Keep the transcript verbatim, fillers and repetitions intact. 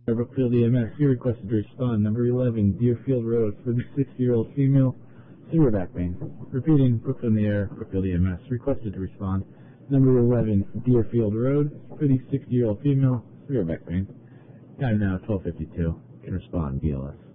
Brookfield E M S, you requested to respond. Number eleven, Deerfield Road, for the sixty-year-old female, severe back pain. Repeating, Brookfield in the air, Brookfield E M S, requested to respond. Number eleven, Deerfield Road, for the sixty-year-old female, severe back pain. Time now, twelve fifty-two. Can respond, B L S.